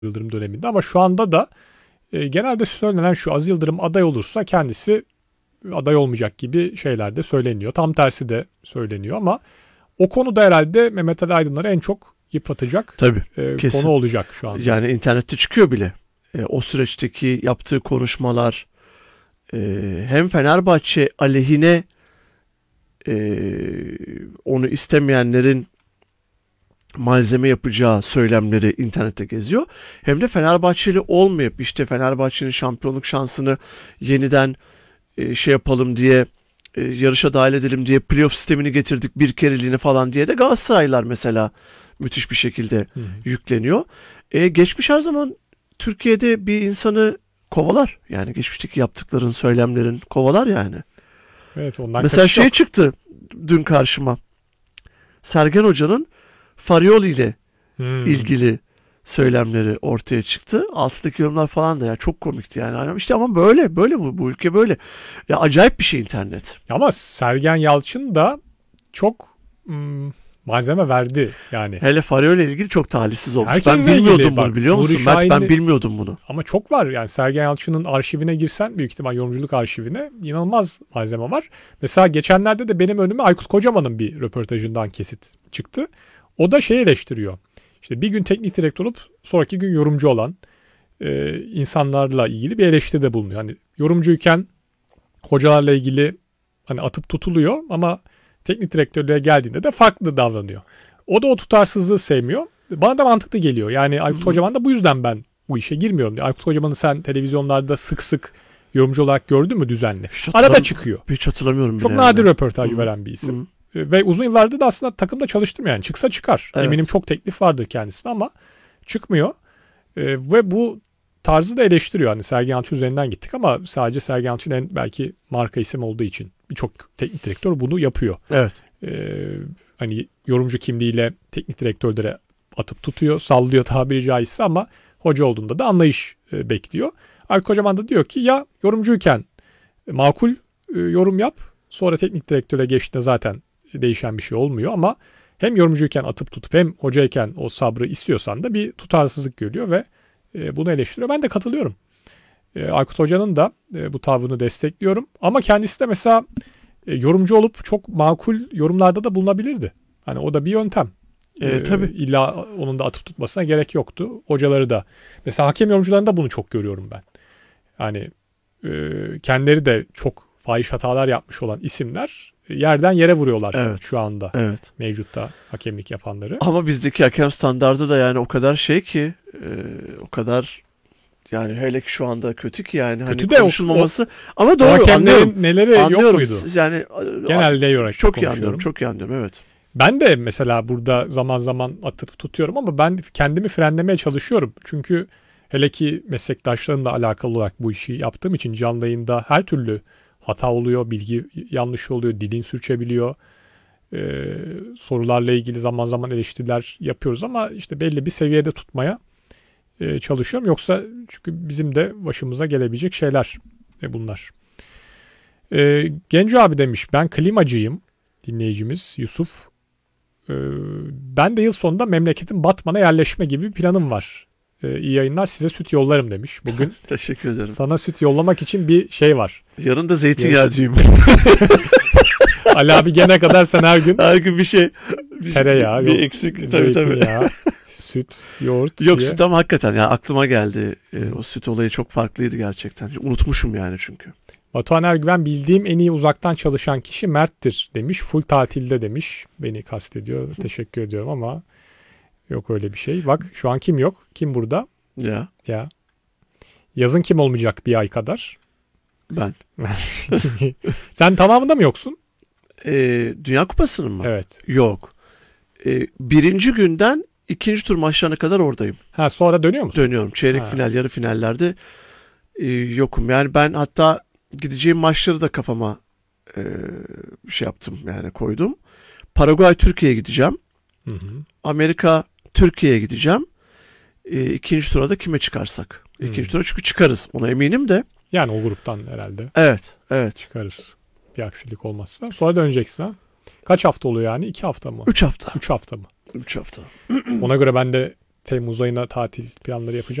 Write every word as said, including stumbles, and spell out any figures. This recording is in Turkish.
Yıldırım döneminde ama şu anda da e, genelde söylenen şu: Aziz Yıldırım aday olursa kendisi aday olmayacak gibi şeyler de söyleniyor. Tam tersi de söyleniyor ama o konuda herhalde Mehmet Ali Aydınlar'ı en çok yıpratacak Tabii, e, kesin. konu olacak şu anda. Yani internette çıkıyor bile. E, o süreçteki yaptığı konuşmalar e, hem Fenerbahçe aleyhine e, onu istemeyenlerin malzeme yapacağı söylemleri internette geziyor. Hem de Fenerbahçeli olmayıp işte Fenerbahçe'nin şampiyonluk şansını yeniden e, şey yapalım diye e, yarışa dahil edelim diye playoff sistemini getirdik bir kereliğine falan diye de Galatasaraylılar mesela müthiş bir şekilde Hı hı. yükleniyor. E, geçmiş her zaman Türkiye'de bir insanı kovalar. Yani geçmişteki yaptıkların, söylemlerin kovalar yani. Evet, ondan Mesela kaçış şey yok. çıktı dün karşıma. Sergen Hoca'nın Farioli ile Hmm. ilgili söylemleri ortaya çıktı. Altındaki yorumlar falan da ya çok komikti yani. İşte ama böyle böyle bu, bu ülke böyle. Ya acayip bir şey internet. Ama Sergen Yalçın da çok hmm, malzeme verdi yani. Hele Farioli ile ilgili çok talihsiz olmuş. Herkesle Ben bilmiyordum ilgili bunu, bak, biliyor musun? Nuri Mert, ben Şahin'le- bilmiyordum bunu. Ama çok var yani. Sergen Yalçın'ın arşivine girsen, büyük ihtimal yorumculuk arşivine, inanılmaz malzeme var. Mesela geçenlerde de benim önüme Aykut Kocaman'ın bir röportajından kesit çıktı. O da şey eleştiriyor. İşte bir gün teknik direktör olup sonraki gün yorumcu olan e, insanlarla ilgili bir eleştiride bulunuyor. Hani yorumcuyken hocalarla ilgili hani atıp tutuluyor ama teknik direktörlüğe geldiğinde de farklı davranıyor. O da o tutarsızlığı sevmiyor. Bana da mantıklı geliyor. Yani Aykut Kocaman da bu yüzden ben bu işe girmiyorum diyor. Aykut Kocaman'ı sen televizyonlarda sık sık yorumcu olarak gördün mü düzenli? Hiç hatırlam- Arada çıkıyor. Hiç hatırlamıyorum bile. Çok yani. nadir röportaj Hı. veren bir isim. Hı. Ve uzun yıllardır da aslında takımda çalıştırmıyor yani. Çıksa çıkar. Evet. Eminim çok teklif vardır kendisine ama çıkmıyor. Ee, ve bu tarzı da eleştiriyor. Hani Sergen Yalçın üzerinden gittik ama sadece Sergen Yalçın en belki marka isim olduğu için birçok teknik direktör bunu yapıyor. Evet. Ee, hani yorumcu kimliğiyle teknik direktörlere atıp tutuyor, sallıyor tabiri caizse ama hoca olduğunda da anlayış e, bekliyor. Aykut Kocaman da diyor ki ya yorumcuyken makul e, yorum yap, sonra teknik direktöre geçtiğinde zaten değişen bir şey olmuyor ama hem yorumcuyken atıp tutup hem hocayken o sabrı istiyorsan da bir tutarsızlık görüyor ve e, bunu eleştiriyor. Ben de katılıyorum. E, Aykut Hoca'nın da e, bu tavrını destekliyorum. Ama kendisi de mesela e, yorumcu olup çok makul yorumlarda da bulunabilirdi. Hani o da bir yöntem. E, E, tabii. İlla onun da atıp tutmasına gerek yoktu. Hocaları da. Mesela hakem yorumcularında bunu çok görüyorum ben. Yani e, kendileri de çok fahiş hatalar yapmış olan isimler e, yerden yere vuruyorlar Evet. şu anda. Evet. Mevcutta hakemlik yapanları. Ama bizdeki hakem standardı da yani o kadar şey ki e, o kadar yani hele ki şu anda kötü ki yani Kötü hani de o- konuşulmaması ama O doğru hakemlerin anlıyorum. neleri yok Anlıyorum. muydu? Siz yani Genelde olarak çok iyi konuşuyorum. anlıyorum. Çok iyi anlıyorum, evet. Ben de mesela burada zaman zaman atıp tutuyorum ama ben kendimi frenlemeye çalışıyorum. Çünkü hele ki meslektaşlarımla alakalı olarak bu işi yaptığım için canlı yayında her türlü hata oluyor, bilgi yanlış oluyor, dilin sürçebiliyor. Ee, sorularla ilgili zaman zaman eleştiriler yapıyoruz ama işte belli bir seviyede tutmaya e, çalışıyorum. Yoksa çünkü bizim de başımıza gelebilecek şeyler e, bunlar. Ee, Genco abi demiş, ben klimacıyım, dinleyicimiz Yusuf. Ee, ben de yıl sonunda memleketin Batman'a yerleşme gibi bir planım var. Ee, iyi yayınlar, size süt yollarım demiş. Bugün Teşekkür ederim. sana süt yollamak için bir şey var. Yarın da zeytinyağcıyım. Ali abi gene kadar sen her gün Her gün bir şey bir, tereyağı, bir yok, eksik tabii tabii. zeytinyağı, süt, yoğurt Yok diye. süt ama hakikaten yani aklıma geldi. E, o süt olayı çok farklıydı gerçekten. Unutmuşum yani çünkü. Batuhan Ergüven, bildiğim en iyi uzaktan çalışan kişi Mert'tir demiş. Full tatilde demiş. Beni kastediyor. Teşekkür ediyorum ama yok öyle bir şey. Bak şu an kim yok? Kim burada? Ya Ya. Yazın kim olmayacak bir ay kadar? ben. Sen tamamında mı yoksun? E, Dünya Kupası'nın mı? Evet. Yok. E, birinci günden ikinci tur maçlarına kadar oradayım. Ha, sonra dönüyor musun? Dönüyorum. Çeyrek Ha. final, yarı finallerde e, yokum. Yani ben hatta gideceğim maçları da kafama e, şey yaptım yani koydum. Paraguay Türkiye'ye gideceğim. Hı hı. Amerika Türkiye'ye gideceğim. E, ikinci tura da kime çıkarsak. Hmm. İkinci tura çünkü çıkarız. Ona eminim de. Yani o gruptan herhalde Evet. Evet. çıkarız. Bir aksilik olmazsa. Sonra döneceksin ha. Kaç hafta oluyor yani? İki hafta mı? Üç hafta. Üç hafta mı? Üç hafta. Ona göre ben de Temmuz ayına tatil planları yapacağım.